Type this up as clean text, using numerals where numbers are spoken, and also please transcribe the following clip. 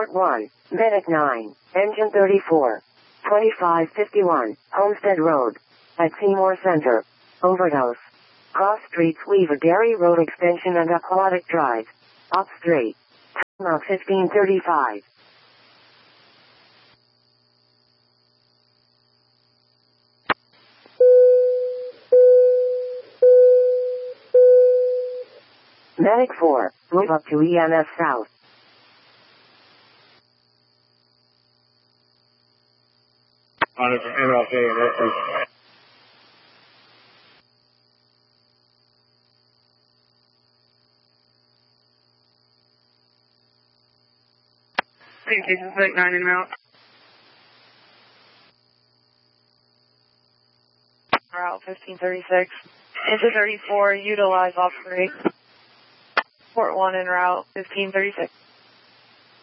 Port 1, Medic 9, Engine 34. 2551, Homestead Road. At Seymour Center. Overdose. Cross Streets Weaver Dairy Road Extension and Aquatic Drive. Up Street. Timeout 1535. Medic 4, move up to EMS South. On it for MLK and SS. Station Medic 9 in route. Route 1536. Into 34, utilize off 3. Port 1 en route 1536.